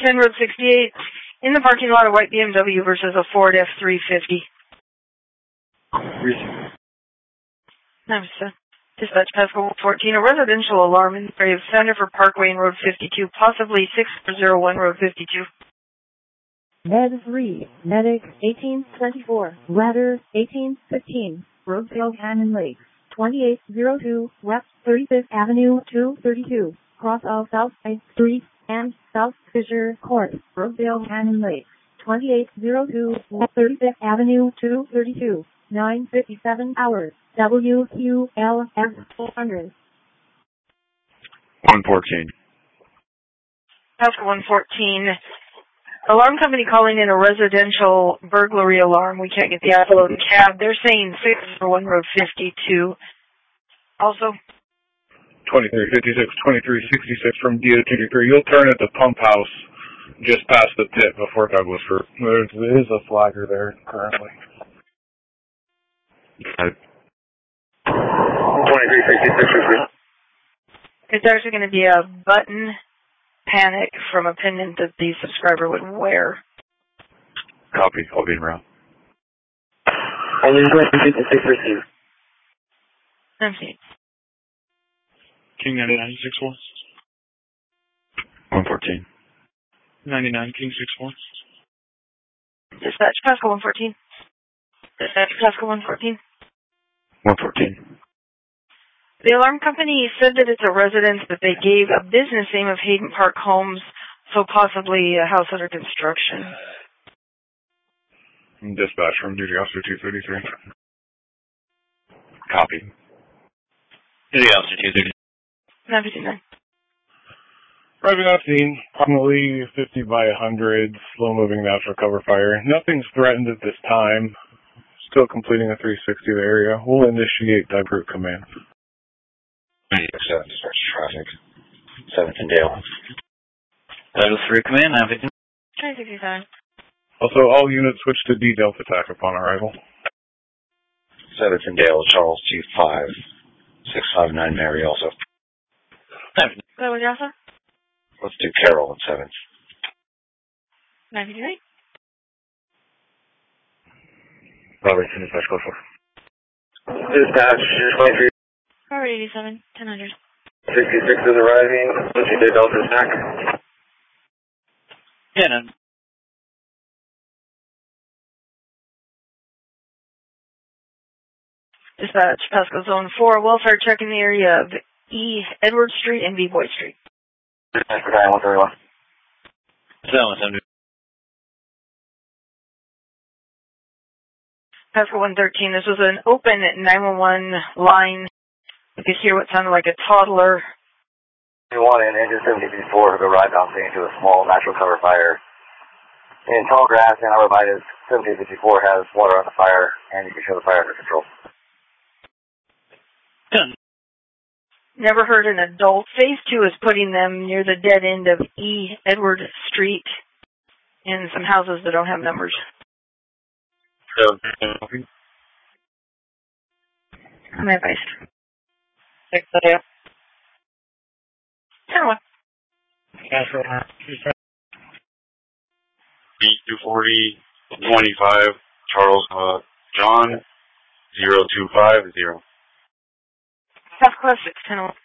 10 Road 68, in the parking lot, a white BMW versus a Ford F-350. Dispatch Pascal 14, a residential alarm in the area of Sandifer Parkway and Road 52, possibly 6401 Road 52. Med 3, Medic 1824, Ladder 1815, Rosedale Cannon Lake, 2802 West 35th Avenue 232, cross of South Side Street and South Fisher Court, Rosedale Cannon Lake, 2802 West 35th Avenue 232, 9:57 hours, WQLF 400. 114. Pascal 114. Alarm company calling in a residential burglary alarm. We can't get the upload cab. They're saying 601 Road 52. Also 2356, 2366 from DO223. You'll turn at the pump house just past the pit before Douglas Road. There is a flagger there currently. 2366. It's actually going to be a button panic from a pendant that the subscriber would wear. Copy. I'll be around. Only 2366. Empty. King 9961. 114. 99 King 61. Dispatch Pascal 114. Dispatch Pascal 114. 114. The alarm company said that it's a residence that they gave a business name of Hayden Park Homes, so possibly a house under construction. Dispatch from Duty Officer 233. Copy. Duty Officer 233. 959. Arriving on scene, approximately 50 by 100, slow-moving natural cover fire. Nothing's threatened at this time. Still completing a 360 of the area. We'll initiate divert command. 7 dispatch traffic. 7th and Dale. Douglas 3 command, 959. 969. Also, all units switch to D Delta attack upon arrival. 7th and Dale, Charles 25. 659 Mary also. That was your answer? Let's do Carol at 7th. 959. Robertson, dispatch code 4. Dispatch 23. 487. 1000. 66 is arriving. Switching to Delta attack. 10. Dispatch Pascal Zone 4, welfare check in the area of E. Edward Street and B. Boyd Street. Dispatch for Diane 131. 7. Pascal 113, this was an open 911 line. You could hear what sounded like a toddler. 1 and engine 7054 have arrived on scene to a small natural cover fire in tall grass, and our Vitus 1754 has water on the fire, and you can show the fire under control. Never heard an adult. Phase 2 is putting them near the dead end of E. Edward Street in some houses that don't have numbers. I'm advised. 6 10-1. B240, 25, Charles, John, 0250. Pascal 6, 10-1.